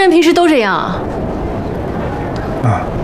人平时都这样啊？ 啊。